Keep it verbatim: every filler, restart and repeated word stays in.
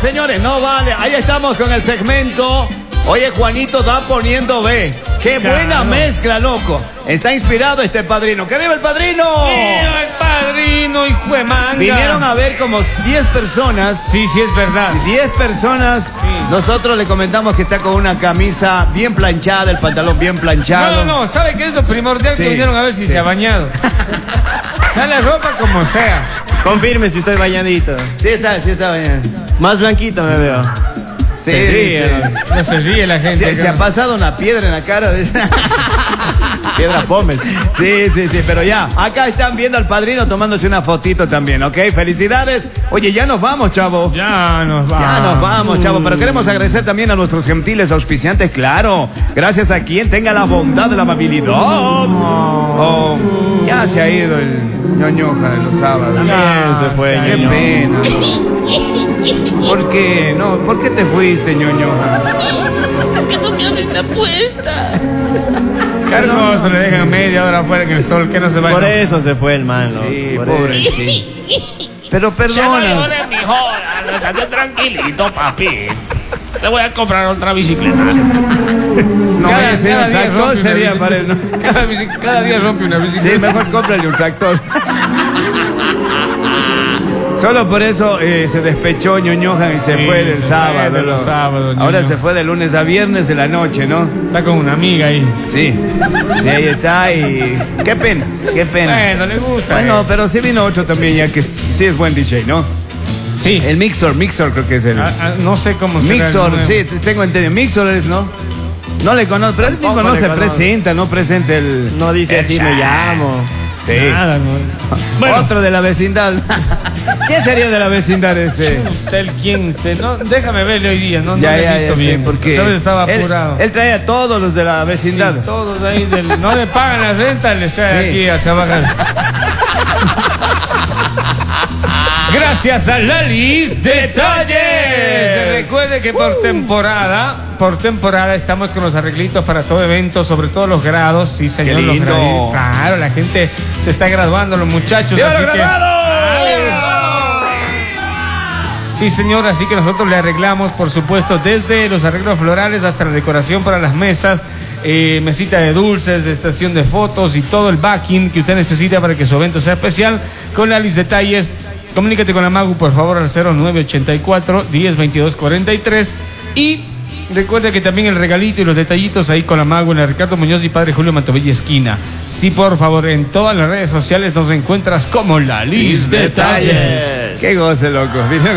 señores, no vale. Ahí estamos con el segmento. Oye, Juanito da poniendo B. ¡Qué claro. buena mezcla, loco! Está inspirado este padrino. ¡Que viva el padrino! ¡Viva el padrino, hijo de manga! Vinieron a ver como diez personas. Sí, sí, es verdad. diez personas. Sí. Nosotros le comentamos que está con una camisa bien planchada, el pantalón bien planchado. No, no, no. ¿Sabe qué es lo primordial? Sí. Que vinieron a ver si Sí. se ha bañado. Da la ropa como sea. Confirme si estoy bañadito. Sí está, sí está bien. Más blanquito me veo. Sí, Se ríe, sí. ¿no? No se ríe la gente. Se, se ha pasado una piedra en la cara de esa. Piedra Pómez. Sí, sí, sí, pero ya, acá están viendo al padrino tomándose una fotito también, ¿ok? Felicidades. Oye, ya nos vamos, chavo. Ya nos vamos. Ya nos vamos, chavo, pero queremos agradecer también a nuestros gentiles auspiciantes, claro. Gracias a quien tenga la bondad de la amabilidad. Oh, ya se ha ido el ñoñoja de los sábados. También se fue, Qué ñoño. pena. ¿No? ¿Por qué? No, ¿por qué te fuiste, ñoñoja? Es que no me abren la puerta. Cargoso, le dejan media hora afuera en el sol, que no se vaya. Por eso se fue el mano. Sí, Por pobre, eso. sí. Pero Ya no perdona. llores, mi joda. Estate tranquilito, papi. Te voy a comprar otra bicicleta. No, Cada- ese cada un día tractor rompe una sería bicicleta. para él, ¿no? Cada, bici- cada día rompe una bicicleta. Sí, mejor cómprale un tractor. Solo por eso eh, se despechó ñoñoja y se Sí, fue del se sábado. fue de los ¿no? sábados, Ahora ñoño. se fue de lunes a viernes de la noche, ¿no? Está con una amiga ahí. Sí, sí, ahí está y... Qué pena, qué pena. Bueno, le gusta. Bueno, eso. pero sí vino otro también ya que sí es buen D J, ¿no? Sí. El Mixor, Mixor creo que es el... Ah, ah, no sé cómo será el Mixor, nuevo. sí, te- tengo entendido. Mixor es, ¿no? No le conozco, pero él mismo Tampoco no le se conozco. presenta, no presenta el... No dice así me llamo. Sí. Nada, no. Bueno, Otro de la vecindad. ¿Quién sería de la vecindad ese? el quién se. No, déjame verle hoy día, no, no Ya, lo he ya, visto ya sé, bien. porque Otra vez estaba él, apurado. él trae a todos los de la vecindad. Sí, todos ahí del, no le pagan la renta, les trae Sí. aquí a trabajar. Gracias a Lalis Detalles. Recuerde que por temporada, por temporada estamos con los arreglitos para todo evento, sobre todo los grados. Sí, señor, Qué los lindo. graditos. Claro, la gente se está graduando, los muchachos. ¡Viva así los que- graduados! Sí, señor, así que nosotros le arreglamos, por supuesto, desde los arreglos florales hasta la decoración para las mesas, eh, mesita de dulces, de estación de fotos y todo el backing que usted necesita para que su evento sea especial. Con Lalis Detalles, comunícate con la Magu, por favor, al cero nueve ochenta y cuatro, diez, veintidós, cuarenta y tres. Y recuerda que también el regalito y los detallitos ahí con la Magu en la Ricardo Muñoz y Padre Julio Mantovilla esquina. Sí, por favor, en todas las redes sociales nos encuentras como Lalis Detalles. Qué goce, loco. ¿Vieron?